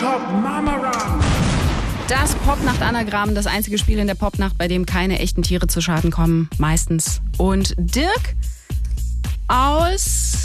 Pop-Mama-Run. Das Popnacht-Anagramm, das einzige Spiel in der Popnacht, bei dem keine echten Tiere zu Schaden kommen, meistens. Und Dirk aus